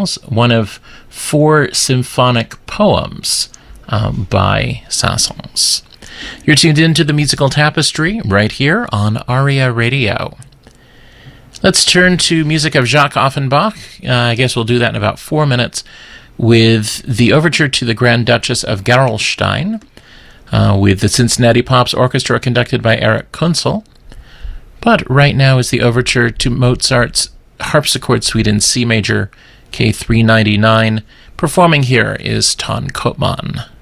Styles, one of 4 symphonic poems by Saint-Saëns. You're tuned into the Musical Tapestry right here on ARIA Radio. Let's turn to music of Jacques Offenbach. I guess we'll do that in about 4 minutes with the overture to the Grand Duchess of Gerolstein, with the Cincinnati Pops Orchestra conducted by Eric Kunzel. But right now is the overture to Mozart's Harpsichord Suite in C major, K399. Performing here is Ton Koopman.